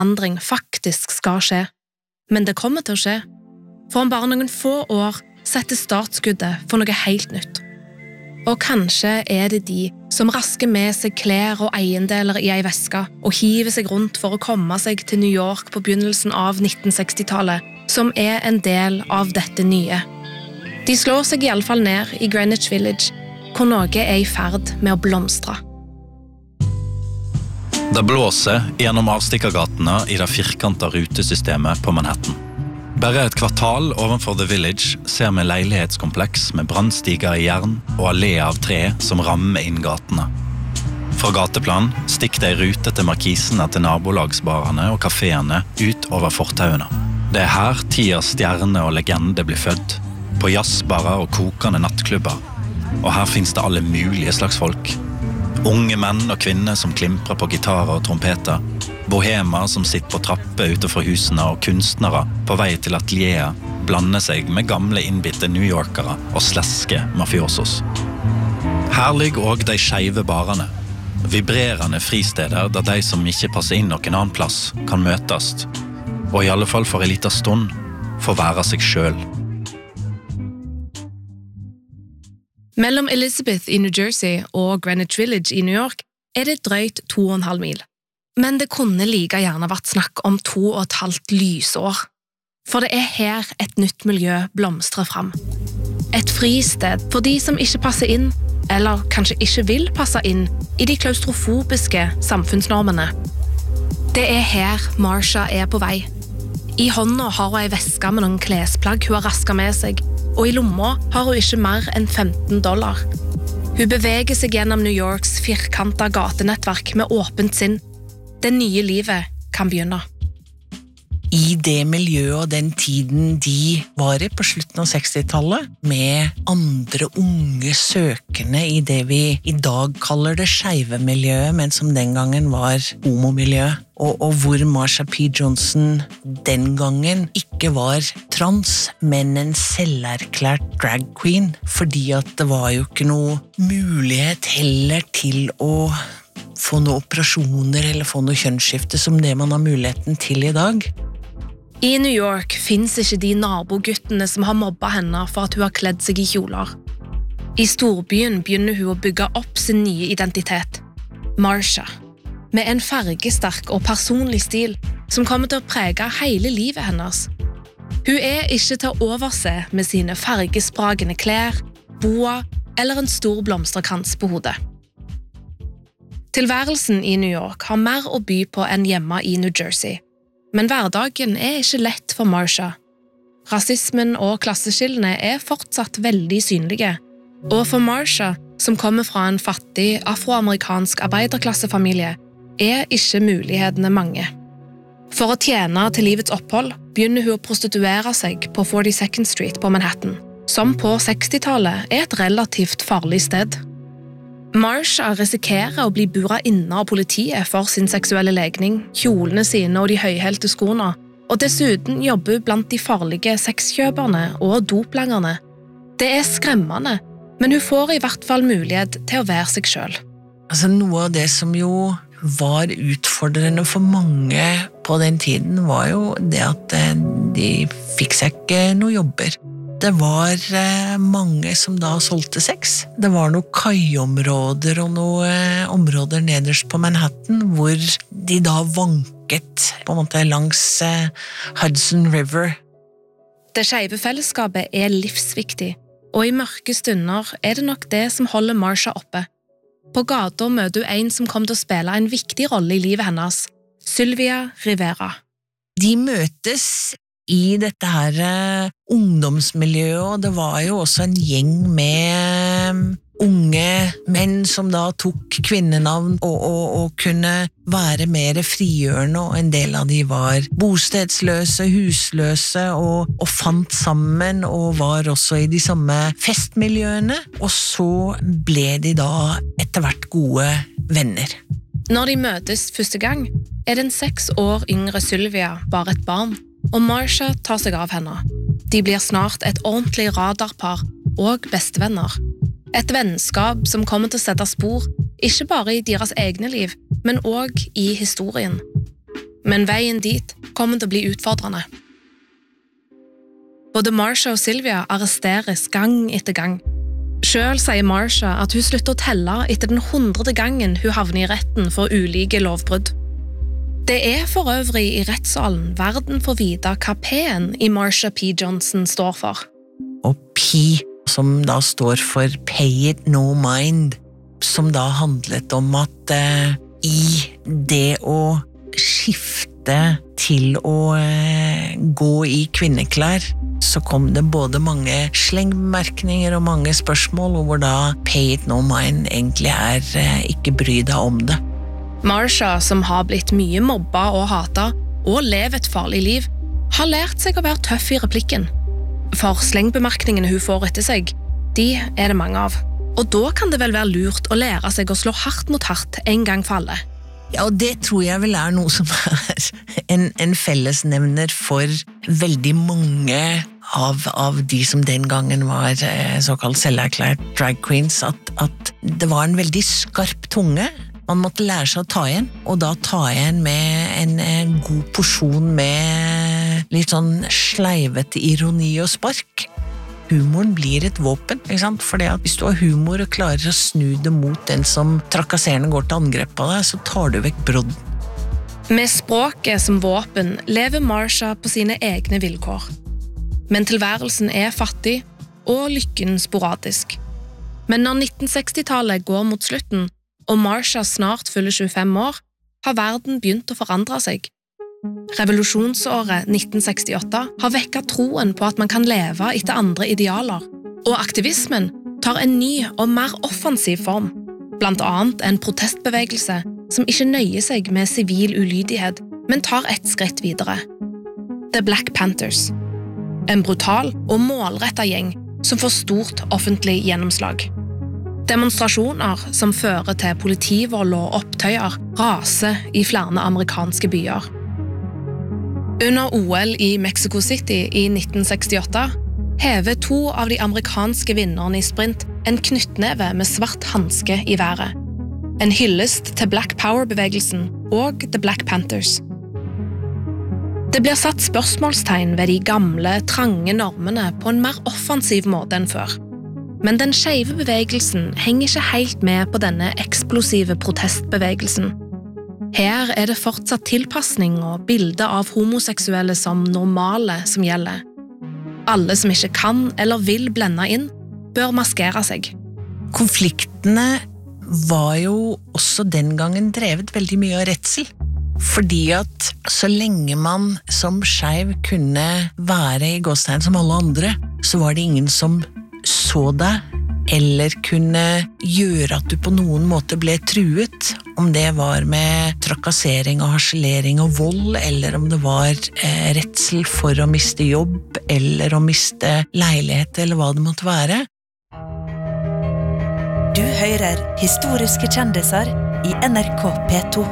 forandring faktisk skal skje. Men det kommer til å skje. For om bare noen få år setter startskuddet for noe helt nytt. Og kanskje det de som rasker med seg klær og eiendeler i ei veske og hiver seg rundt for å komme seg til New York på begynnelsen av 1960-tallet, som en del av dette nye. De slår seg i alle fall ned i Greenwich Village, hvor noe i ferd med å blomstre. Det blåser gjennom avstikkergatene i det firkanta rutesystemet på Manhattan. Bare et kvartal ovenfor The Village ser vi leilighetskompleks med brannstiger i jern og allé av tre som rammer inn gatene. Fra gateplan stikker de rute til markisene til nabolagsbarene og kaféene ut over fortauene. Det her tidas stjerne og legende blir født, på jazzbarer og kokende nattklubber. Og her finnes det alle mulige slags folk. Unge menn og kvinner som klimprer på gitarer og trompeter, bohemer som sitter på trapper utenfor husene og kunstnere på vei til atelier blander seg med gamle innbitte New Yorkere og sleske mafiosos. Her ligger også de skeive barene, vibrerende fristeder der de som ikke passer inn noen annen plass kan møtes, og i alle fall for en liten stund få være seg selv. Mellom Elizabeth i New Jersey og Greenwich Village i New York det drøyt 2,5 mil. Men det kunne like gjerne vært snakk om 2,5 lysår. For det her et nytt miljø blomstrer fram. Et fristed for de som ikke passer inn, eller kanskje ikke vil passe inn, i de klaustrofobiske samfunnsnormene. Det her Marsha på vei. I hånda har hun ei veske med noen klesplagg hun har rasket med seg, og i lomma har hun ikke mer enn $15. Hun beveger seg gjennom New Yorks firkanta gatenettverk med åpent sinn. Det nye livet kan begynne. I det miljøet og den tiden de var i på slutten av 60-tallet, med andre unge søkende i det vi i dag kaller det skeive miljøet, men som den gangen var homomiljøet, og hvor Marsha P. Johnson den gangen ikke var trans, men en selverklært drag queen, fordi at det var jo ikke noe mulighet heller til å få noen operasjoner eller få noe kjønnsskifte som det man har muligheten til i dag. I New York finnes ikke de naboguttene som har mobbet henne for at hun har kledd seg i kjoler. I storbyen begynner hun å bygge opp sin nye identitet, Marsha, med en fargesterk og personlig stil som kommer til å prege hele livet hennes. Hun ikke til å overse med sine fargespragende klær, boa eller en stor blomsterkrans på hodet. Tilværelsen i New York har mer å by på enn hjemme i New Jersey. Men hverdagen ikke lett for Marsha. Rasismen og klasseskillene fortsatt veldig synlige. Og for Marsha, som kommer fra en fattig afroamerikansk arbeiderklassefamilie, ikke mulighetene mange. For å tjene til livets opphold begynner hun å prostituere seg på 42nd Street på Manhattan, som på 60-tallet et relativt farlig sted. Marsha risikerer å bli buret inne av politiet for sin seksuelle legning, kjolene sine og de høyhælte skoene, og dessuten jobber hun blant de farlige sexkjøperne og doplangerne. Det skremmende, men hun får i hvert fall mulighet til å være seg selv. Altså, noe av det som jo var utfordrende for mange på den tiden var jo det at de fikk seg ikke noen jobber. Det var mange som da solgte sex. Det var noen kaiområder og noen områder nederst på Manhattan hvor de da vanket på en måte langs Hudson River. Det skeive fellesskapet livsviktig, og i mørke stunder det nok det som holder Marsha oppe. På gata møter hun en som kom til å spille en viktig rolle i livet hennes, Sylvia Rivera. De møtes i dette her ungdomsmiljøet, og det var jo også en gjeng med unge menn som da tok kvinnenavn og kunne være mer frigjørende, og en del av de var bostedsløse, husløse og fant sammen og var også i de samme festmiljøene, og så ble de da etter hvert gode venner. Når de møtes første gang, den 6 år yngre Sylvia bare et barn, og Marsha tar seg av henne. De blir snart et ordentlig radarpar og bestevenner. Et vennskap som kommer til å sette spor, ikke bare i deres egne liv, men også i historien. men veien dit kommer til å bli utfordrende. Både Marsha og Sylvia arresteres gang etter gang. Selv sier Marsha at hun slutter å telle etter den 100. gangen hun havner i retten for ulike lovbrudd. Det for øvrig i rettssalen verden får vite hva P-en i Marsha P. Johnson står for. Og P, som da står for Pay It No Mind, som da handlet om at i det å skifte til å gå i kvinneklær, så kom det både mange slengbemerkninger og mange spørsmål, og hvor da Pay It No Mind egentlig ikke bry deg om det. Marsha, som har blitt mye mobba og hatet, og lever et farlig liv, har lært seg å være tøff i replikken. For slengbemerkningene hun får etter seg, de det mange av. Og da kan det vel være lurt å lære seg å slå hardt mot hardt en gang for alle. Ja, og det tror jeg vel noe som en fellesnevner for veldig mange av de som den gangen var såkalt selverklært drag queens, at det var en veldig skarp tunge. Man måtte lære seg å ta igjen, og da ta igjen med en god porsjon med litt sånn sleivete ironi og spark. Humoren blir et våpen, ikke sant? Fordi at hvis du har humor og klarer å snu det mot den som trakasserende går til angrep på deg, så tar du vekk brodden. Med språket som våpen lever Marsha på sine egne vilkår. Men tilværelsen fattig, og lykken sporadisk. Men når 1960-tallet går mot slutten, og Marsha snart fyller 25 år, har verden begynt å forandre seg. Revolusjonsåret 1968 har vekket troen på at man kan leve etter andre idealer, og aktivismen tar en ny og mer offensiv form, blant annet en protestbevegelse som ikke nøyer seg med sivil ulydighet, men tar et skritt videre. The Black Panthers. En brutal og målrettet gjeng som får stort offentlig gjennomslag. Demonstrasjoner som fører til politivold og opptøyer raser i flere amerikanske byer. Under OL i Mexico City i 1968 hever 2 av de amerikanske vinnerne i sprint en knyttneve med svart hanske i været. En hyllest til Black Power-bevegelsen og The Black Panthers. Det blir satt spørsmålstegn ved de gamle, trange normene på en mer offensiv måte enn før. Men den skeive bevegelsen henger ikke helt med på denne eksplosive protestbevegelsen. Her det fortsatt tilpassning og bilder av homoseksuelle som normale som gjelder. Alle som ikke kan eller vil blende inn, bør maskere seg. Konfliktene var jo også den gangen drevet veldig mye av redsel. Fordi at så lenge man som skeiv kunne være i gåstegn som alle andre, så var det ingen som så deg, eller kunne gjøre at du på noen måte ble truet, om det var med trakassering og harselering og vold, eller om det var redsel for å miste jobb, eller å miste leilighet, eller hva det måtte være. Du hører historiske kjendiser i NRK P2.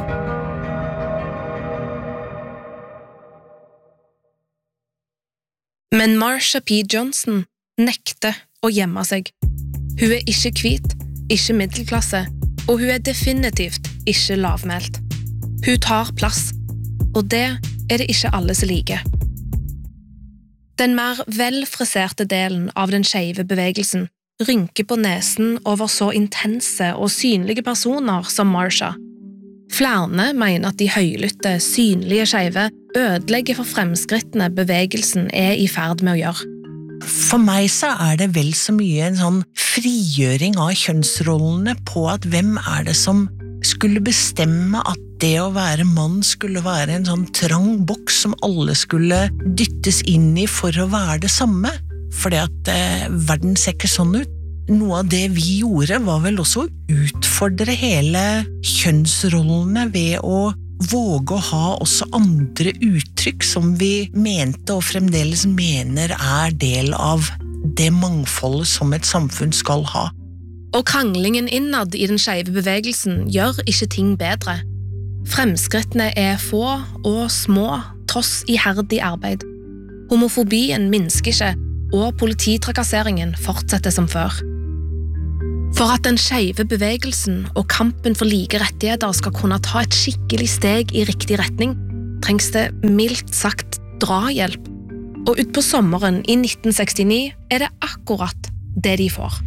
Men Marsha P. Johnson nekter å gjemme seg. Hun ikke hvit, ikke middelklasse, og hun definitivt ikke lavmælt. Hun tar plass, og det det ikke alle som liker. Den mer velfriserte delen av den skeive bevegelsen rynker på nesen over så intense og synlige personer som Marsha. Flere mener at de høylytte, synlige skeive ødelegger for fremskrittene bevegelsen i ferd med å gjøre. For meg så det vel så mye en sånn frigjøring av kjønnsrollene på at hvem det som skulle bestemme at det å være mann skulle være en sånn trang boks som alle skulle dyttes inn i for å være det samme. Fordi at verden ser ikke sånn ut. Noe av det vi gjorde var vel også å utfordre hele kjønnsrollene ved å våge å ha også andre uttrykk som vi mente og fremdeles mener del av det mangfoldet som et samfunn skal ha. Og kranglingen innad i den skeive bevegelsen gjør ikke ting bedre. Fremskrittene få og små, tross iherdig arbeid. Homofobien minsker ikke, og polititrakasseringen fortsetter som før. For at den skeive bevegelsen og kampen for like rettigheter skal kunne ta et skikkelig steg i riktig retning, trengs det mildt sagt drahjelp, og ut på sommeren i 1969 er det akkurat det de får.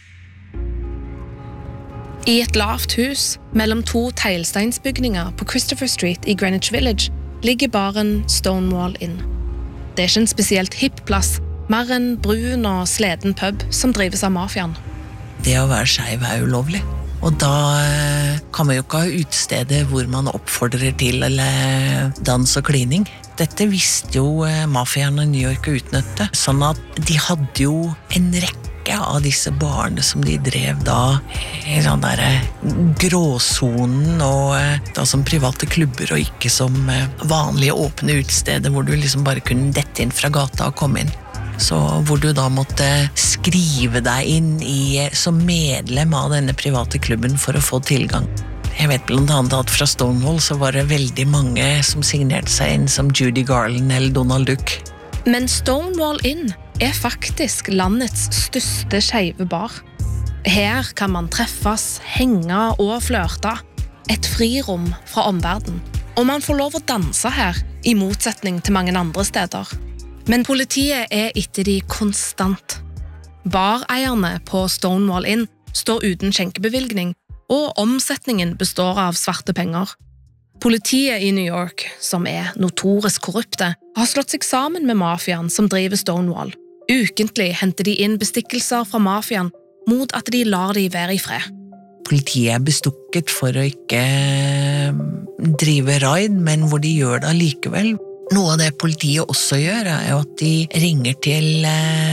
I et lavt hus mellom to teglsteinsbygninger på Christopher Street i Greenwich Village ligger baren Stonewall Inn. Det er ikke en spesielt hipp plass, mer en brun og sleden pub som drives av mafiaen. Det å være skeiv er ulovlig, og da kan man jo ikke ha utestedet hvor man oppfordrer til eller dans og klining. Dette visste jo mafiaen i New York å utnytte, sånn at de hadde jo en rekke av disse barene som de drev da i sånn der gråsonen og da som private klubber og ikke som vanlige åpne utesteder hvor du liksom bare kunne dette inn fra gata og komme inn. Så hvor du da måtte skrive deg inn som medlem av denne private klubben for å få tilgang. Jeg vet blant annet at fra Stonewall så var det veldig mange som signerte seg inn som Judy Garland eller Donald Duck. Men Stonewall Inn er faktisk landets største skeive bar. Her kan man treffes, henge og flørte. Et frirom fra omverden. Og man får lov å danse her, i motsetning til mange andre steder. Men politiet er etter de konstant. Bareierne på Stonewall Inn står uten skjenkebevilgning, og omsetningen består av svarte penger. Politiet i New York, som er notorisk korrupte, har slått seg sammen med mafiaen som driver Stonewall. Ukentlig henter de inn bestikkelser fra mafiaen mot at de lar de være i fred. Politiet er bestukket for å ikke drive raid, men hvor de gjør det likevel. Noe av det politiet også gjør er jo at de ringer til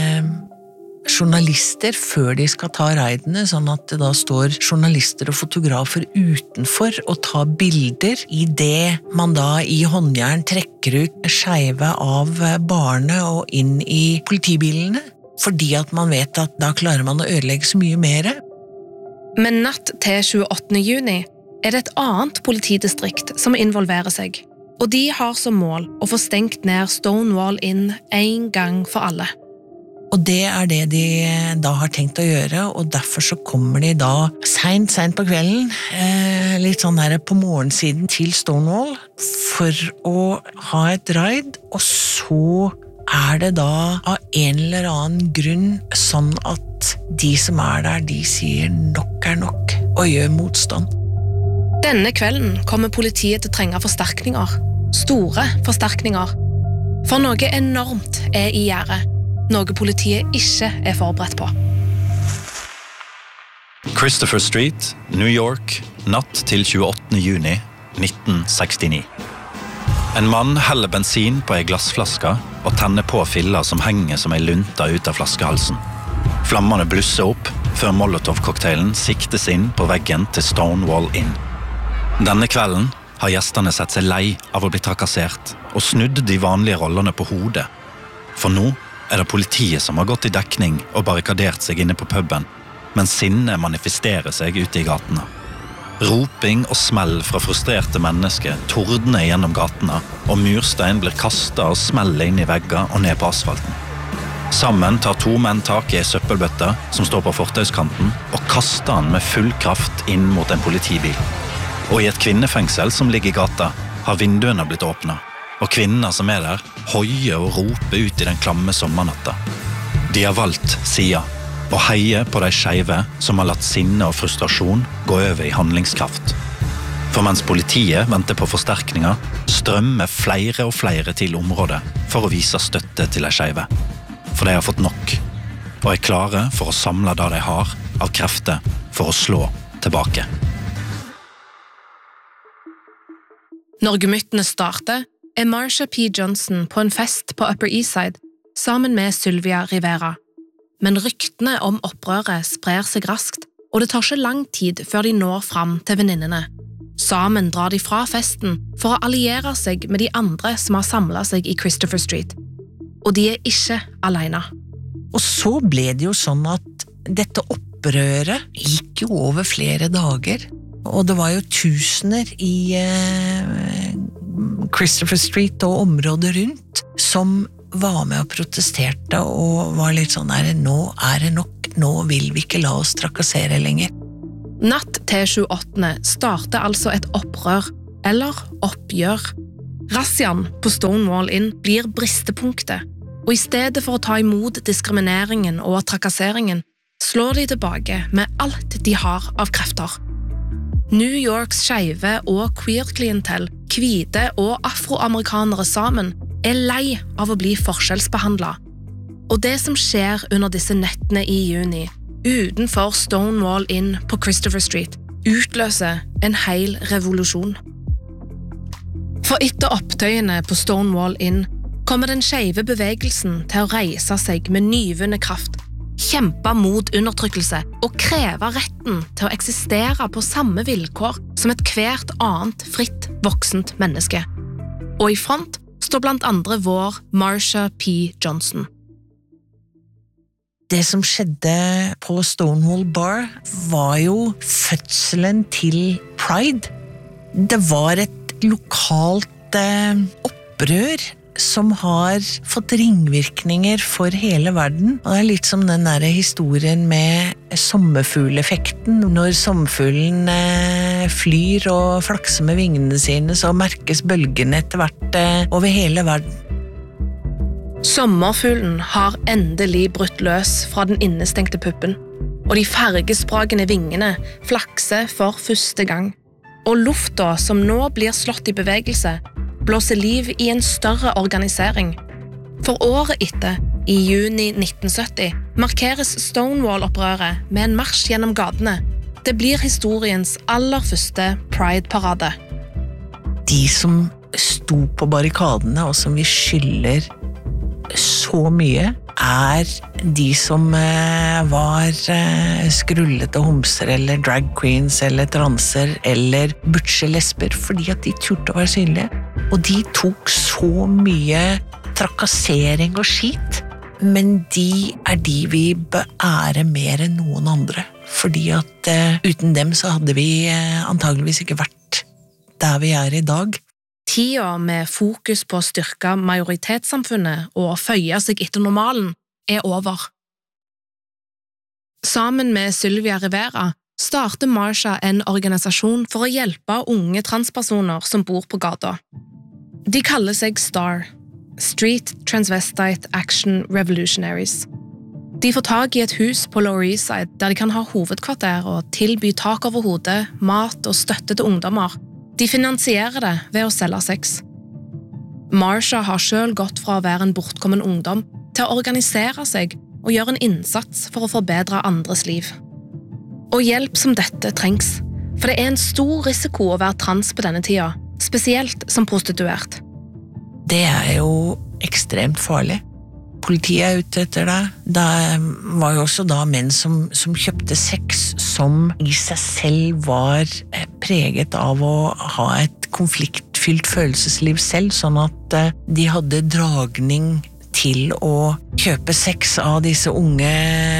journalister før de skal ta raidene, sånn at det da står journalister og fotografer utenfor og tar bilder i det man da i håndjern trekker ut skeive av barene og inn i politibilene, fordi at man vet at da klarer man å ødelegge så mye mer. Men natt til 28. juni er det et annet politidistrikt som involverer seg, og de har som mål å få stengt ned Stonewall Inn en gang for alle. Og det er det de da har tenkt å gjøre, og derfor så kommer de da sent på kvelden, litt sånn der på morgensiden til Stonewall, for å ha et raid, og så er det da av en eller annen grunn sånn at de som er der, de sier nok er nok, og gjør motstand. Denne kvelden kommer politiet til å trenge forsterkninger, store forsterkninger, for noe enormt er i gjære. Noe politiet ikke er forberedt på. Christopher Street, New York, natt til 28. juni 1969. En mann heller bensin på en glassflaske og tenner på filler som henger som en lunta ut av flaskehalsen. Flammene blusser opp før Molotov-cocktailen siktes inn på veggen til Stonewall Inn. Denne kvelden har gjestene sett seg lei av å bli trakassert og snudd de vanlige rollene på hodet. For nå er det politiet som har gått i dekning og barrikadert seg inne på puben, mens sinnet manifesterer seg ute i gatene. Roping og smell fra frustrerte mennesker tordner gjennom gatene, og murstein blir kastet og smeller inn i vegger og ned på asfalten. Sammen tar to menn tak i en søppelbøtte som står på fortauskanten, og kaster den med full kraft inn mot en politibil. Og i et kvinnefengsel som ligger i gata, har vinduene blitt åpnet, og kvinner som er der hoier og roper ut i den klamme sommernatta. De har valgt sida, og heier på de skeive som har latt sinne og frustrasjon gå over i handlingskraft. For mens politiet venter på forsterkninger, strømmer flere og flere til området for å vise støtte til de skeive. For de har fått nok, og er klare for å samle det de har av krefter for å slå tilbake. Når gemyttene starter, er Marsha P. Johnson på en fest på Upper East Side sammen med Sylvia Rivera. Men ryktene om opprøret sprer seg raskt, og det tar ikke lang tid før de når fram til venninnene. Sammen drar de fra festen for å alliere seg med de andre som har samlet seg i Christopher Street. Og de er ikke alene. Og så ble det jo sånn at dette opprøret gikk jo over flere dager, og det var jo tusener i Christopher Street og området rundt som var med og protesterte og var litt sånn der, nå er det nok, nå vil vi ikke la oss trakassere lenger. Natt til 28. starter altså et opprør, eller oppgjør. Razziaen på Stonewall Inn blir bristepunktet, og i stedet for å ta imot diskrimineringen og trakasseringen, slår de tilbake med alt de har av krefter. New Yorks skeive og queer-klientell, hvite og afroamerikanere sammen, lei av å bli forskjellsbehandlet. Og det som skjer under disse nettene i juni, utenfor Stonewall Inn på Christopher Street, utløser en hel revolusjon. For etter opptøyene på Stonewall Inn kommer den skeive bevegelsen til å reise seg med nyvunnet kraft, kjempe mot undertrykkelse og kreve retten til å eksistere på samme vilkår som et hvert annet fritt, voksent menneske. Og i front står blant andre vår Marsha P. Johnson. Det som skjedde på Stonewall Bar var jo fødselen til Pride. Det var et lokalt opprør som har fått ringvirkninger for hele verden. Og det litt som den der historien med sommerfugleffekten. Når sommerfuglen flyr og flakser med vingene sine, så merkes bølgene etter hvert over hele verden. Sommerfuglen har endelig brutt løs fra den innestengte puppen, og de fargesprakende vingene flakser for første gang. Og lufta som nå blir slått i bevegelse, blåser liv i en større organisering. For året etter, i juni 1970, markeres Stonewall-opprøret med en marsj gjennom gatene. Det blir historiens aller første Pride-parade. De som sto på barrikadene, og som vi skylder så mye, de som var skrullete homser, eller drag queens, eller transer, eller butche lesber, fordi at de turte å være synlige. Og de tok så mye trakassering og skit, men de de vi beærer mer enn noen andre. Fordi at uten dem så hadde vi antageligvis ikke vært der vi i dag. Tida med fokus på å styrke majoritetssamfunnet og føye seg etter normalen over. Sammen med Sylvia Rivera starter Marsha en organisasjon for å hjelpe unge transpersoner som bor på gata. De kaller seg STAR, Street Transvestite Action Revolutionaries. De får tag i et hus på Lower East Side der de kan ha hovedkvarter og tilby tak over hodet, mat og støtte til ungdommer. De finansierer det ved å selge sex. Marsha har selv gått fra å være en bortkommen ungdom til å organisere seg og gjøre en innsats for å forbedre andres liv. Og hjelp som dette trengs, for det en stor risiko å være trans på denne tida, spesielt som prostituert. Det jo ekstremt farlig. Politiet ute etter det. Det var jo også da menn som kjøpte sex, som i seg selv var preget av å ha et konfliktfylt følelsesliv selv, sånn at de hadde dragning til å kjøpe sex av disse unge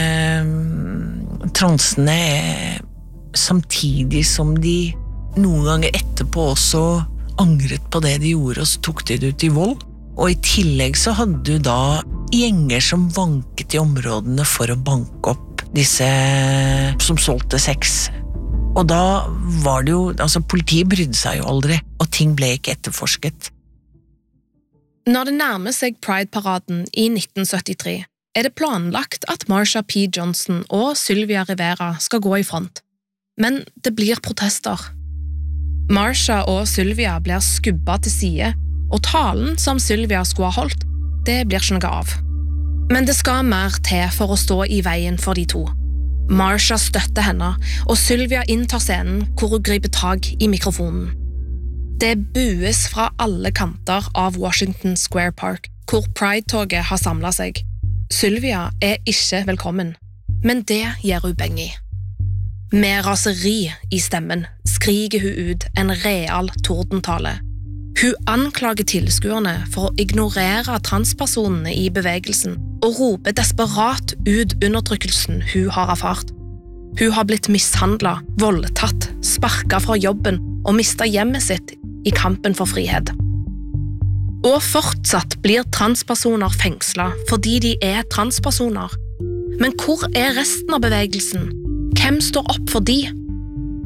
transene, samtidig som de noen ganger etterpå også angret på det de gjorde, og så tok de det ut i vold. Og i tillegg så hadde du da gjenger som vanket i områdene for å banke opp disse som solgte sex. Og da var det jo, altså politiet brydde seg jo aldri, og ting ble ikke etterforsket. Når det nærmer seg Pride-paraden i 1973, det planlagt at Marsha P. Johnson og Sylvia Rivera skal gå i front. Men det blir protester. Marsha og Sylvia blir skubbet til side, og talen som Sylvia skulle ha holdt, det blir ikke noe av. Men det skal mer til for å stå i veien for de to. Marsha støtter henne, og Sylvia inntar scenen hvor hun griper tag i mikrofonen. Det bues fra alle kanter av Washington Square Park, hvor Pride-toget har samlet seg. Sylvia ikke velkommen, men det gir hun beng i. Med raseri i stemmen skriker hun ut en real tordentale. Hun anklager tilskuerne for å ignorere transpersonene i bevegelsen og roper desperat ut undertrykkelsen hun har erfart. Hun har blitt mishandlet, voldtatt, sparket fra jobben og mistet hjemmet sitt i kampen for frihet. Og fortsatt blir transpersoner fengslet fordi de transpersoner. Men hvor resten av bevegelsen? Hvem står opp for de?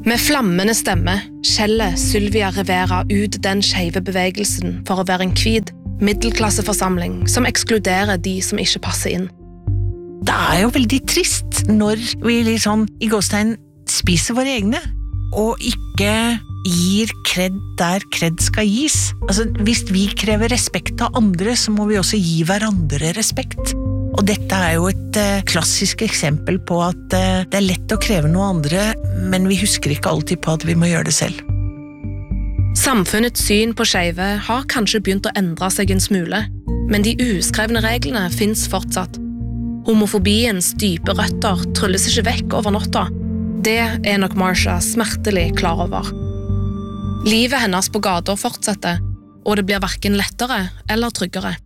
Med flammende stemme skjeller Sylvia Rivera ut den skeive bevegelsen for å være en hvit middelklasseforsamling som ekskluderer de som ikke passer inn. Det jo veldig trist når vi liksom i gåstegn spiser våre egne, og ikke gir kred der kred skal gis. Altså, hvis vi krever respekt av andre, så må vi også gi hverandre respekt. Og dette jo et klassisk eksempel på at det lett å kreve noe andre, men vi husker ikke alltid på at vi må gjøre det selv. Samfunnets syn på skeive har kanskje begynt å endre seg en smule, men de uskrevne reglene finnes fortsatt. Homofobiens dype røtter trylles ikke vekk over natta. Det nok Marsha smertelig klar over. Livet hennes på gata fortsetter, og det blir hverken lettere eller tryggere.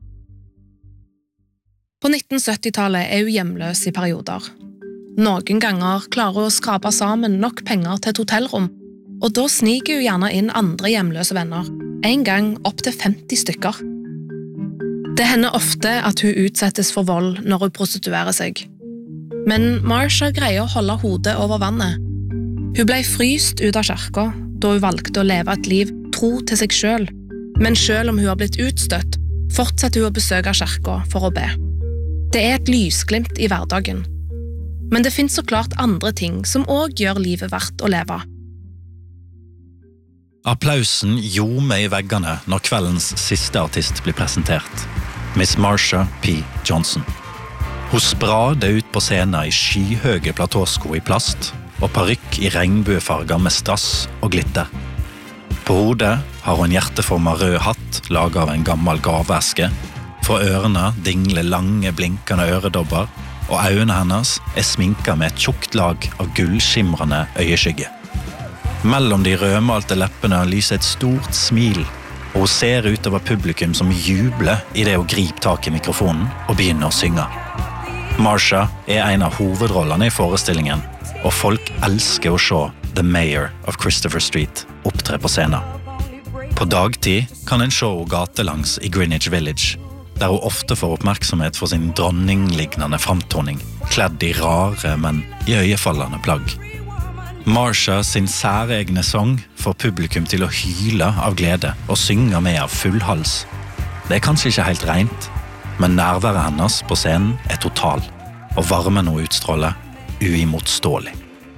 På 1970-tallet hun hjemløs i perioder. Noen ganger klarer hun å skrape sammen nok penger til et hotellrom, og da sniker hun gjerne inn andre hjemløse venner, en gang opp til 50 stykker. Det hender ofte at hun utsettes for vold når hun prostituerer seg. Men Marsha greier å holde hodet over vannet. Hun ble fryst ut av kirka da hun valgte å leve et liv tro til seg selv, men selv om hun har blitt utstøtt, fortsetter hun å besøke kirka for å be. Det et lysglimt i hverdagen. Men det finnes så klart andre ting som også gjør livet verdt å leve. Applausen ljomer i veggene når kveldens siste artist blir presentert. Miss Marsha P. Johnson. Hun sprader ut på scenen i skyhøye platåsko i plast og parykk i regnbuefarger med strass og glitter. På hodet har hun en hjerteformet rød hatt laget av en gammel gaveeske. Fra ørene dingler lange, blinkende øredobber, og øynene hennes sminket med et tjukt lag av gullskimrende øyeskygge. Mellom de rødmalte leppene lyser et stort smil, og hun ser utover publikum som jubler i det hun griper tak i mikrofonen og begynner å synge. Marsha en av hovedrollene i forestillingen, og folk elsker å se The Mayor of Christopher Street opptre på scenen. På dagtid kan en se henne gatelangs i Greenwich Village, der hun ofte får oppmerksomhet for sin dronninglignende framtoning, kledd i rare, men iøynefallende plagg. Marsha sin særegne sang får publikum til å hyle av glede og synge med av full hals. Det kanskje ikke helt rent, men nærværet hennes på scenen total, og varmen hun utstråler uimotståelig.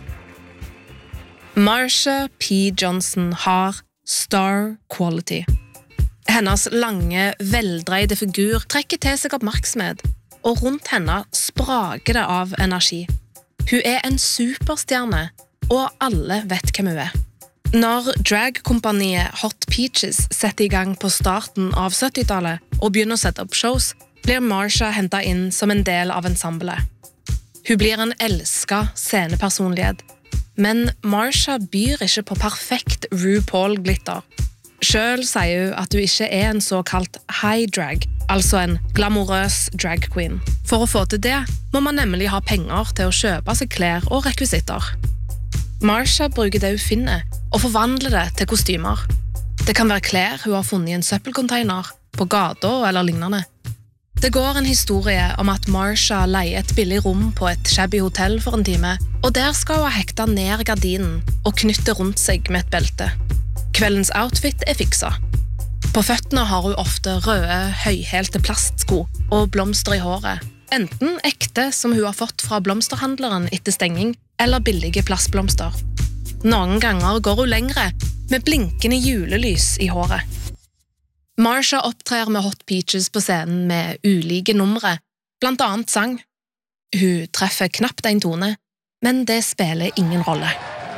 Marsha P. Johnson har star quality. Hennes lange, veldreide figur trekker til seg oppmerksomhet, og rundt henne spraker det av energi. Hun en superstjerne, og alle vet hvem hun Når dragkompaniet Hot Peaches setter i gang på starten av 70-tallet og begynner å sette opp shows, blir Marsha hentet inn som en del av ensemblet. Hun blir en elsket scenepersonlighet, men Marsha byr ikke på perfekt RuPaul-glitter. Selv sier hun at hun ikke en såkalt high drag, altså en glamorøs drag queen. For å få til det må man nemlig ha penger til å kjøpe seg klær og rekvisitter. Marsha bruker det hun finner, og forvandler det til kostymer. Det kan være klær hun har funnet i en søppelcontainer, på gata eller lignende. Det går en historie om at Marsha leier et billig rom på et shabby hotell for en time, og der skal hun hekte ned gardinen og knytte rundt seg med et belte. Kveldens outfit fiksa. På føttene har hun ofte røde, høyhælte plastsko og blomster i håret. Enten ekte som hun har fått fra blomsterhandleren etter stenging, eller billige plastblomster. Noen ganger går hun lengre, med blinkende julelys i håret. Marsha opptrer med Hot Peaches på scenen med ulike numre, blant annet sang. Hun treffer knapt en tone, men det spiller ingen rolle.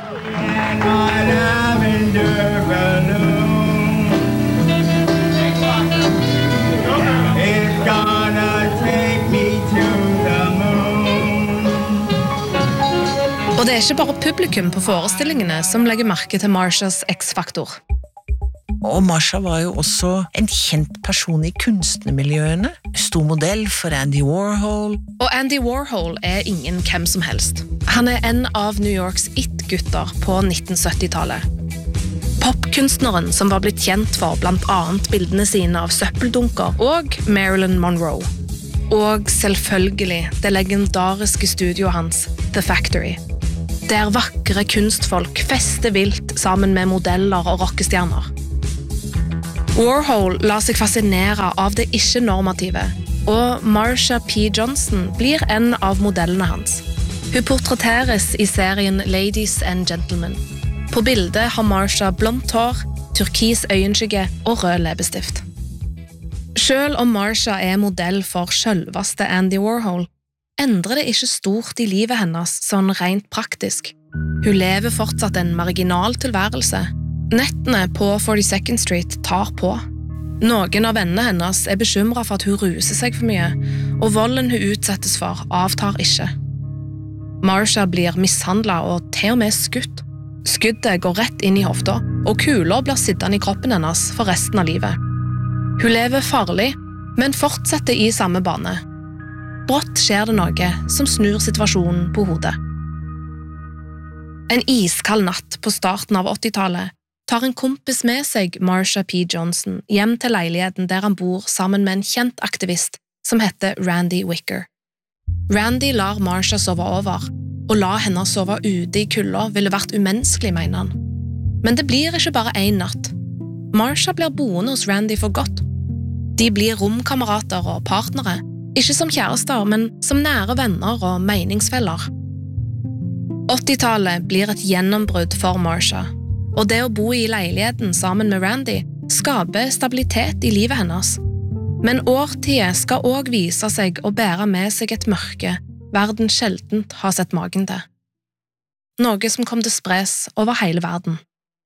Og det ikke bare publikum på forestillingene som legger merke til Marshas X-faktor. Og Marsha var jo også en kjent person i kunstnermiljøene. Stor modell for Andy Warhol. Og Andy Warhol ingen hvem som helst. Han en av New Yorks it-gutter på 1970-tallet. Popkunstneren som var blitt kjent for blant annet bildene sine av søppeldunker og Marilyn Monroe. Og selvfølgelig det legendariske studioet hans, The Factory. der vakre kunstfolk fester vilt sammen med modeller og rockestjerner. Warhol lar seg fascinere av det ikke-normative, og Marsha P. Johnson blir en av modellene hans. Hun portretteres i serien Ladies and Gentlemen. På bildet har Marsha blondt hår, turkis øyenskygge og rød leppestift. Selv om Marsha er modell for selveste Andy Warhol, endrer det ikke stort i livet hennes sånn rent praktisk. Hun lever fortsatt en marginal tilværelse. Nettene på 42nd Street tar på. Noen av vennene hennes er bekymret for at hun ruser seg for mye, og volden hun utsettes for avtar ikke. Marsha blir mishandlet og til og med skutt. Skuddet går rett inn i hofta, og kula blir sittende i kroppen hennes for resten av livet. Hun lever farlig, men fortsetter i samme bane. Brått skjer det noe som snur situasjonen på hodet. En iskald natt på starten av 80-tallet tar en kompis med seg Marsha P. Johnson hjem til leiligheten der han bor sammen med en kjent aktivist som heter Randy Wicker. Randy lar Marsha sove over, og la henne sove ute i kulda ville vært umenneskelig, mener han. Men det blir ikke bare en natt. Marsha blir boende hos Randy for godt. De blir romkamerater og partnere, ikke som kjærester, men som nære venner og meningsfeller. 80-tallet blir et gjennombrudd for Marsha, og det å bo i leiligheten sammen med Randy skaper stabilitet i livet hennes. Men årtiet skal også vise seg å bære med seg et mørke verden sjeldent har sett magen til. Noe som kom til å spres over hele verden.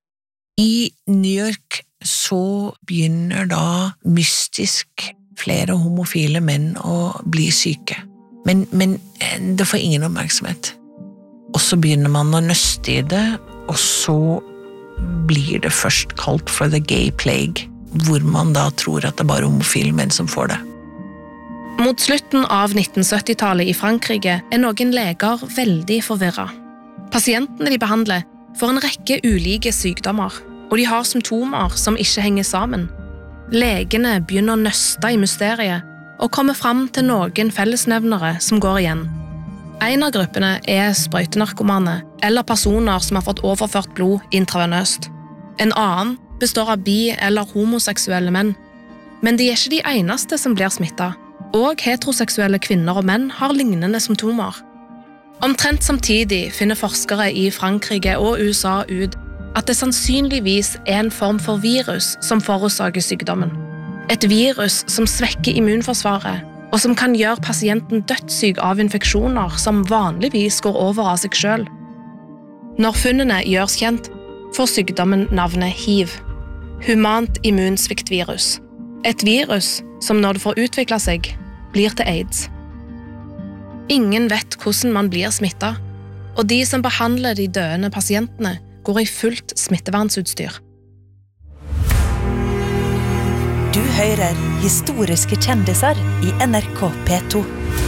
I New York så begynner da mystisk flere homofile menn å bli syke. Men det får ingen oppmerksomhet. Og så begynner man å nøste i det, og så blir det først kalt for the gay plague, hvor man da tror at det bare er homofile menn som får det. Mot slutten av 1970-tallet i Frankrike er noen leger veldig forvirret. Pasientene de behandler får en rekke ulike sykdommer, og de har symptomer som ikke henger sammen. Legene begynner å nøste i mysteriet og kommer fram til noen fellesnevnere som går igjen. En av gruppene er sprøytenarkomane eller personer som har fått overført blod intravenøst. En annen består av bi- eller homoseksuelle menn. Men de er ikke de eneste som blir smittet. Og heteroseksuelle kvinner og menn har lignende symptomer. Omtrent samtidig finner forskere i Frankrike og USA ut at det sannsynligvis er en form for virus som forårsaker sykdommen. Et virus som svekker immunforsvaret, og som kan gjøre pasienten dødssyk av infeksjoner som vanligvis går over av seg selv. Når funnene gjøres kjent, får sykdommen navnet HIV, humant immunsviktvirus. Et virus som når det får utvikle seg, blir til AIDS. Ingen vet hvordan man blir smittet, og de som behandler de døende pasientene går i fullt smittevernsutstyr. Du hører historiske kjendiser i NRK P2.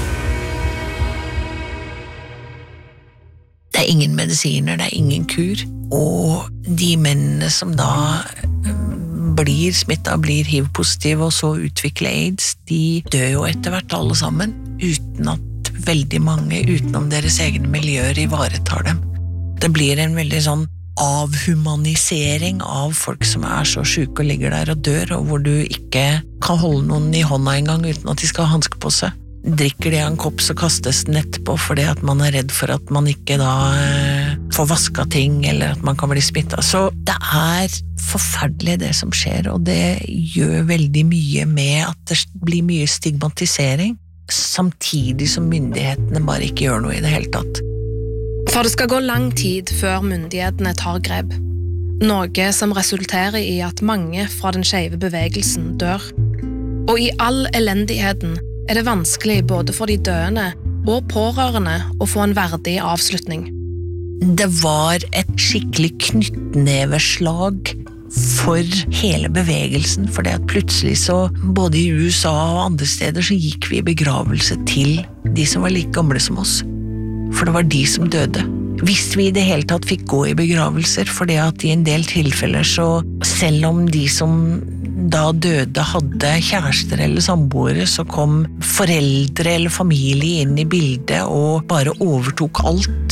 Det er ingen medisiner, det er ingen kur, og de mennene som da blir smittet, blir HIV-positive og så utvikler AIDS, de dør jo etter hvert alle sammen, uten at veldig mange utenom deres egne miljøer ivaretar dem. Det blir en veldig sånn avhumanisering av folk som er så syke og ligger der og dør, og hvor du ikke kan holde noen i hånda engang uten at de skal ha hanske på seg. Drikker de av en kopp, så kastes den etterpå fordi at man er redd for at man ikke da får vasket ting, eller at man kan bli smittet. Så det er forferdelig det som skjer, og det gjør veldig mye med at det blir mye stigmatisering, samtidig som myndighetene bare ikke gjør noe i det hele tatt. For det skal gå lang tid før myndighetene tar grep, noe som resulterer i at mange fra den skeive bevegelsen dør. Og i all elendigheten er det vanskelig både for de døende og pårørende å få en verdig avslutning. Det var et skikkelig knyttneveslag for hele bevegelsen, for det at plutselig så, både i USA og andre steder, så gikk vi i begravelse til de som var like gamle som oss. For det var de som døde. Hvis vi i det hele tatt fikk gå i begravelser, for det at i en del tilfeller så, selv om de som da døde hadde kjærester eller samboere, så kom foreldre eller familie inn i bildet og bare overtok alt.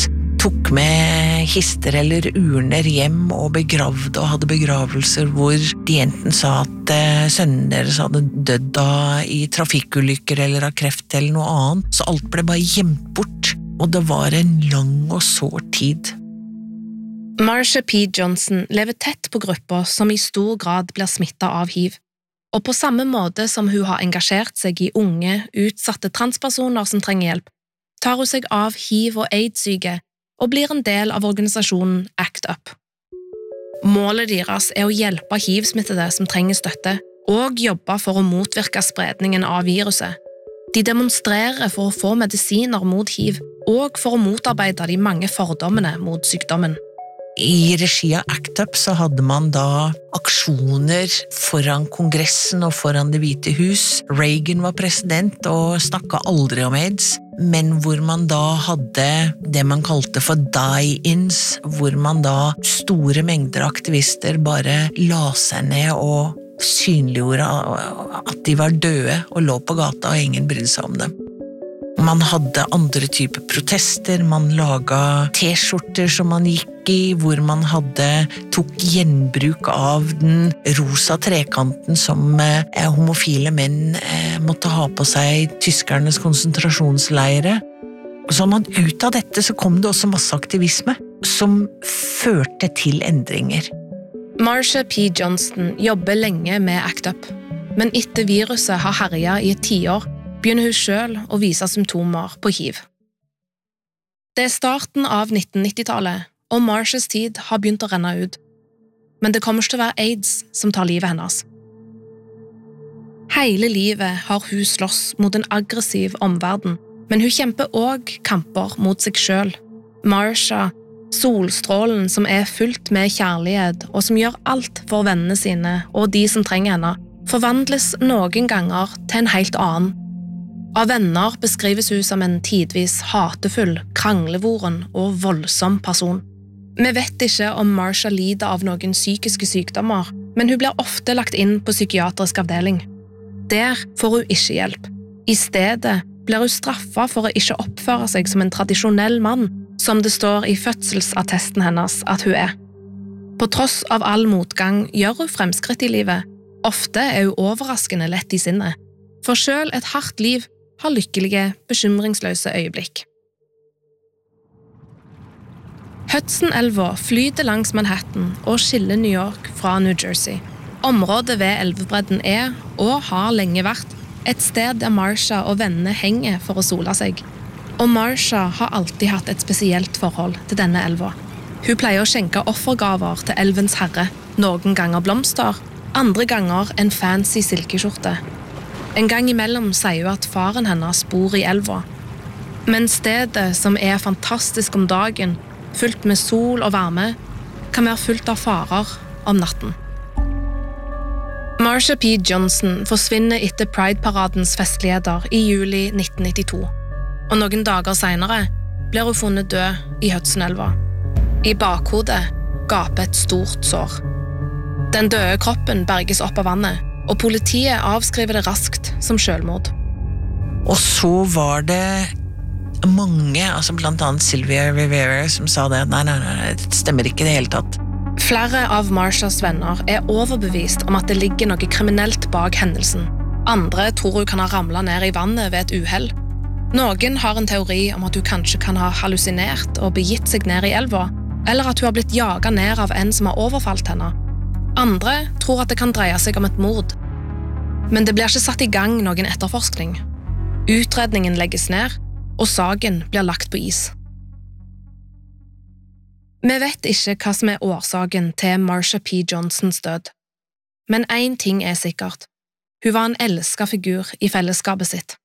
tok med kister eller urner hjem og begravde og hadde begravelser hvor de enten sa at sønnen deres hadde dødd i trafikkulykker eller av kreft eller noe annet, så alt ble bare gjemt bort, og det var en lang og sår tid. Marsha P. Johnson lever tett på grupper som i stor grad blir smittet av HIV, og på samme måte som hun har engasjert seg i unge, utsatte transpersoner som trenger hjelp, tar hun seg av HIV- og AIDS-syke og blir en del av organisasjonen ACT UP. Målet deres å hjelpe HIV-smittede som trenger støtte, og jobbe for å motvirke spredningen av viruset. De demonstrerer for å få medisiner mot HIV, og for å motarbeide de mange fordommene mot sykdommen. I regi av ACT UP så hadde man da aksjoner foran Kongressen og foran Det hvite hus. Reagan var president og snakket aldri om AIDS, men hvor man da hadde det man kalte for die-ins, hvor man da store mengder aktivister bare la seg ned og synliggjorde at de var døde og lå på gata og ingen brydde seg om dem. Man hadde andre typer protester, man laget t-skjorter som man gikk i, hvor man tok gjenbruk av den rosa trekanten som homofile menn måtte ha på seg tyskernes konsentrasjonsleire. Sånn at ut av dette så kom det også masse aktivisme som førte til endringer. Marsha P. Johnson jobber lenge med ACT UP, men etter viruset har herjet i et 10 år, begynner hun selv å vise symptomer på HIV. Det starten av 1990-tallet, og Marshas tid har begynt å renne ut. Men det kommer ikke til å være AIDS som tar livet hennes. Hele livet har hun slåss mot en aggressiv omverden, men hun kjemper også kamper mot seg selv. Marsha, solstrålen som fullt med kjærlighet, og som gjør alt for vennene sine og de som trenger henne, forvandles noen ganger til en helt annen. Av venner beskrives hun som en tidvis hatefull, kranglevoren og voldsom person. Vi vet ikke om Marsha lider av noen psykiske sykdommer, men hun blir ofte lagt inn på psykiatrisk avdeling. Der får hun ikke hjelp. I stedet blir hun straffet for å ikke oppføre seg som en tradisjonell mann, som det står i fødselsattesten hennes at hun På tross av all motgang gjør hun fremskritt i livet. Ofte hun overraskende lett i sinnet. For selv et hardt liv har lykkelige, bekymringsløse øyeblikk. Hudson-elva flyter langs Manhattan og skiller New York fra New Jersey. Området ved elvebredden og har lenge vært, et sted der Marsha og vennene henger for å sole seg. Og Marsha har alltid hatt et spesielt forhold til denne elva. Hun pleier å skjenke offergaver til elvens herre, noen ganger blomster, andre ganger en fancy silkeskjorte. En gang imellom sier hun at faren hennes bor i elva. Men stedet, som fantastisk om dagen, fullt med sol og varme, kan være fullt av farer om natten. Marsha P. Johnson forsvinner etter Pride-paradens festligheter i juli 1992, og noen dager senere blir hun funnet død i Hudson-elva. I bakhodet gaper et stort sår. Den døde kroppen berges opp av vannet, og politiet avskriver det raskt som selvmord. Og så var det mange, blant annet Sylvia Rivera, som sa det, nei, det stemmer ikke i det hele tatt. Flere av Marshas venner overbevist om at det ligger noe kriminelt bak hendelsen. Andre tror hun kan ha ramlet ned i vannet ved et uhell. Noen har en teori om at hun kanskje kan ha hallusinert og begitt seg ned i elva, eller at hun har blitt jaget ned av en som har overfalt henne. Andre tror at det kan dreie seg om et mord. Men det blir ikke satt i gang noen etterforskning. Utredningen legges ned, og saken blir lagt på is. Vi vet ikke hva som årsaken til Marsha P. Johnsons død. Men en ting sikkert. Hun var en elsket figur i fellesskapet sitt.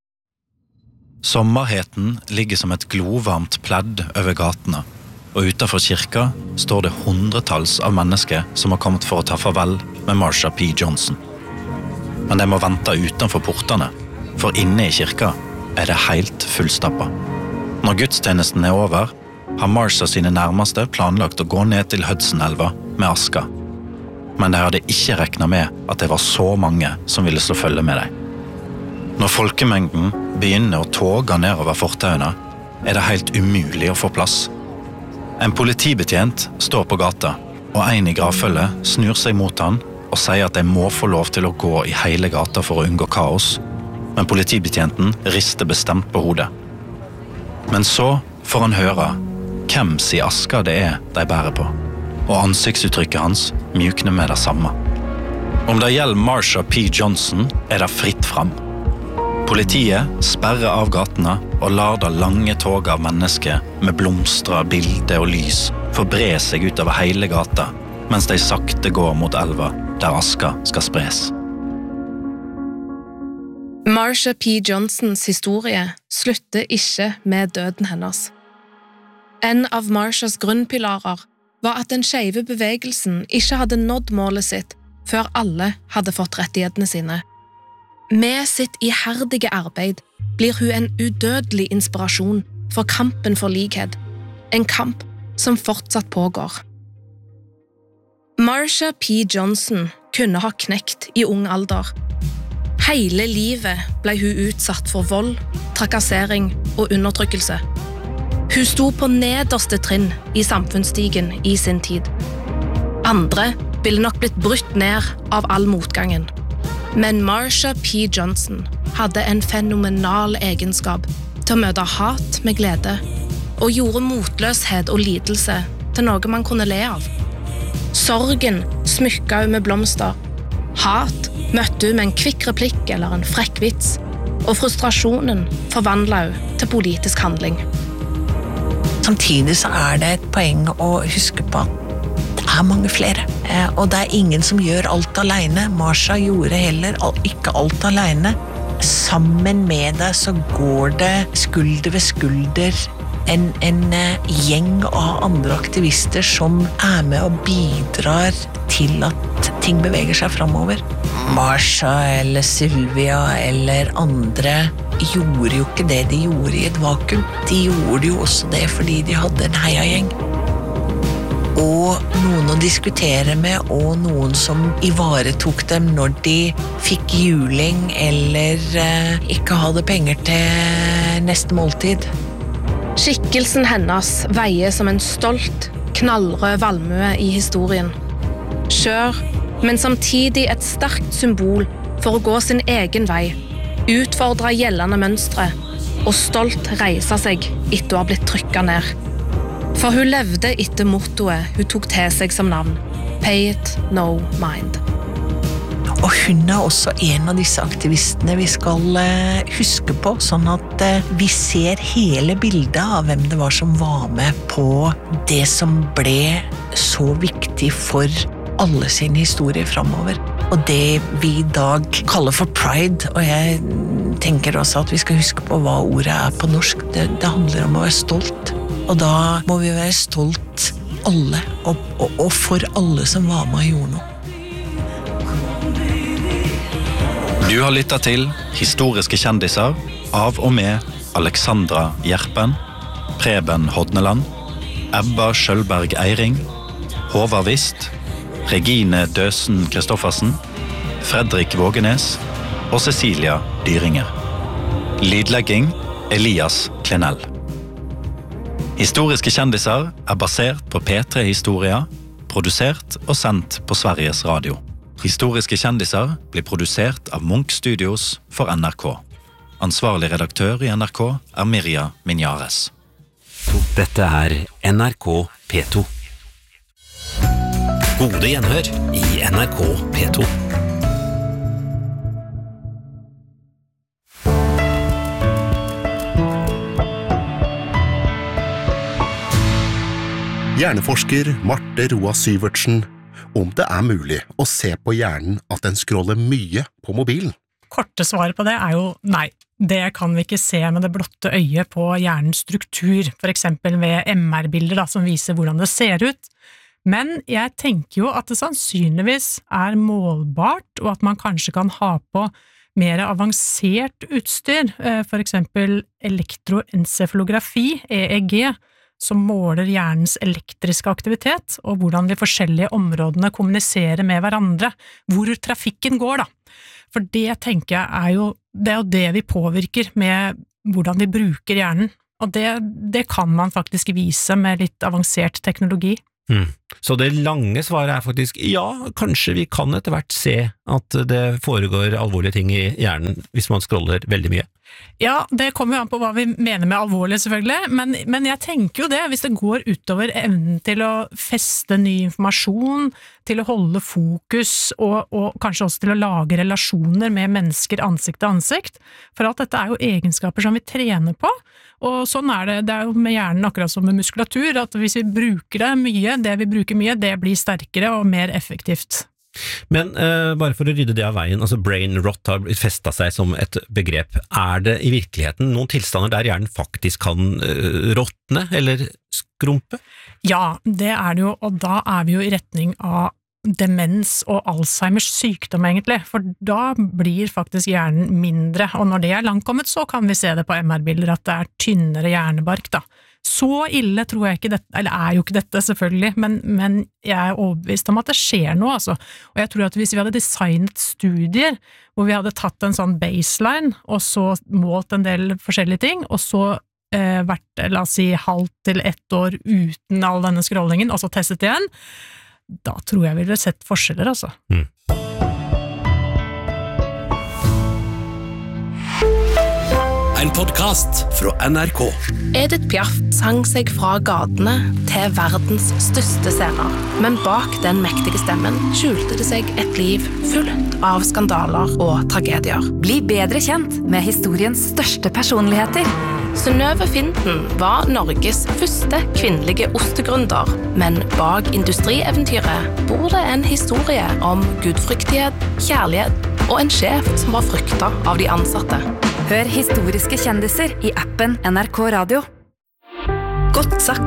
Sommerheten ligger som et glovarmt pledd over gatene, og utenfor kirka står det hundretalls av mennesker som har kommet for å ta farvel med Marsha P. Johnson. Men de må vente utenfor portene, for inne i kirka det helt fullstappa. Når gudstjenesten over, har Marsha sine nærmeste planlagt å gå ned til Hudson-elva med aska. Men de hadde ikke regnet med at det var så mange som ville slå følge med dem. Når folkemengden begynner å toge nedover fortauene, det helt umulig å få plass, En politibetjent står på gata, og en i gravfølget snur seg mot han og sier at de må få lov til å gå i hele gata for å unngå kaos, men politibetjenten rister bestemt på hodet. Men så får han høre hvem si aska det de bærer på, og ansiktsuttrykket hans mjukner med det samme. Om det gjelder Marsha P. Johnson, det fritt fram. Politiet sperrer av gatene og lar det lange toget av mennesker med blomstre, bilder og lys forbre seg utover hele gata, mens de sakte går mot elva der aska skal spres. Marsha P. Johnsons historie slutter ikke med døden hennes. En av Marshas grunnpilarer var at den skeive bevegelsen ikke hadde nådd målet sitt før alle hadde fått rettighetene sine. Med sitt iherdige arbeid blir hun en udødelig inspirasjon for kampen for likhet, en kamp som fortsatt pågår. Marsha P. Johnson kunne ha knekt i ung alder. Hele livet ble hun utsatt for vold, trakassering og undertrykkelse. Hun sto på nederste trinn i samfunnsstigen i sin tid. Andre ville nok blitt brutt ned av all motgangen. Men Marsha P. Johnson hadde en fenomenal egenskap til å møte hat med glede, og gjorde motløshet og lidelse til noe man kunne le av. Sorgen smykket hun med blomster. Hat møtte hun med en kvikk replikk eller en frekk vits, og frustrasjonen forvandlet hun til politisk handling. Samtidig så det et poeng å huske på at det mange flere, og det ingen som gjør alt alene. Marsha gjorde heller ikke alt alene. Sammen med deg så går det skulder ved skulder en gjeng av andre aktivister som med og bidrar til at ting beveger seg fremover. Marsha eller Sylvia eller andre gjorde jo ikke det de gjorde i et vakuum. De gjorde jo også det fordi de hadde en heiagjeng. Og noen å diskutere med, og noen som ivaretok dem når de fikk juling eller ikke hadde penger til neste måltid. Skikkelsen hennes veier som en stolt, knallrød valmue i historien. Skjør, men samtidig et sterkt symbol for å gå sin egen vei, utfordre gjeldende mønstre og stolt reise seg etter å ha blitt trykket ned. For hun levde etter mottoet hun tok til seg som navn, Pay it no mind. Og hun også en av disse aktivistene vi skal huske på, sånn at vi ser hele bildet av hvem det var som var med på det som ble så viktig for alle sin historie fremover. Og det vi i dag kaller for pride, og jeg tenker også at vi skal huske på hva ordet på norsk, det handler om å være stolt. Og da må vi være stolt alle, og for alle som var med og gjorde noe. Du har lyttet til Historiske kjendiser av og med Alexandra Gjerpen, Preben Hodneland, Ebba Skjølberg Eiring, Håvard Vist, Regine Døsen Kristoffersen, Fredrik Vågenes og Cecilia Dyringer. Lydlegging Elias Klenell. Historiske kjendiser basert på P3-historier, produsert og sendt på Sveriges Radio. Historiske kjendiser blir produsert av Munch Studios for NRK. Ansvarlig redaktør i NRK Mirja Minjares. Dette NRK P2. Gode gjenhør i NRK P2. Hjerneforsker Marte Roa Syvertsen, om det mulig å se på hjernen at den scroller mye på mobilen? Korte svaret på det jo nei. Det kan vi ikke se med det blotte øyet på hjernens struktur, for eksempel ved MR-bilder som viser hvordan det ser ut. Men jeg tenker jo at det sannsynligvis målbart, og at man kanskje kan ha på mer avansert utstyr, for eksempel elektroencefalografi, EEG, som måler hjernens elektriske aktivitet, og hvordan de forskjellige områdene kommuniserer med hverandre, hvor trafikken går da. For det tenker jeg jo det vi påvirker med hvordan vi bruker hjernen. Og det kan man faktisk vise med litt avansert teknologi. Så det lange svaret faktisk ja, kanskje vi kan etter hvert se at det foregår alvorlige ting i hjernen hvis man scroller veldig mye. Ja, det kommer jo an på hva vi mener med alvorlig selvfølgelig, men jeg tenker jo det, hvis det går utover evnen til å feste ny informasjon, til å holde fokus og kanskje også til å lage relasjoner med mennesker ansikt til ansikt, for alt dette er jo egenskaper som vi trener på, og sånn det er jo med hjernen akkurat som med muskulatur, at hvis vi bruker det mye, det vi bruker mye, det blir sterkere og mer effektivt. Men bare for å rydde det av veien, altså brain rot har festet seg som et begrep. Det i virkeligheten noen tilstander der hjernen faktisk kan råtne eller skrumpe? Ja, det det jo, og da vi jo i retning av demens og Alzheimers sykdom egentlig, for da blir faktisk hjernen mindre, og når det langkommet så kan vi se det på MR-bilder at det tynnere hjernebark da. Så ille tror jeg ikke dette, eller jo ikke dette selvfølgelig, men jeg overbevist om at det skjer noe altså. Og jeg tror at hvis vi hadde designet studier, hvor vi hadde tatt en sånn baseline, og så målt en del forskjellige ting, og så vært, la oss si, halvt til 1 år uten all denne scrollingen, og så testet igjen, da tror jeg vi ville sett forskjeller altså. En podcast fra NRK. Edith Piaf sang seg fra gatene til verdens største scener, men bak den mektige stemmen skjulte det seg et liv fullt av skandaler og tragedier. Bli bedre kjent med historiens største personligheter. Synnøve Finden var Norges første kvinnelige ostegründer, men bak industrieventyret bor det en historie om gudfryktighet, kjærlighet og en sjef som var fryktet av de ansatte. Hør historiske kjendiser i appen NRK Radio. Godt sagt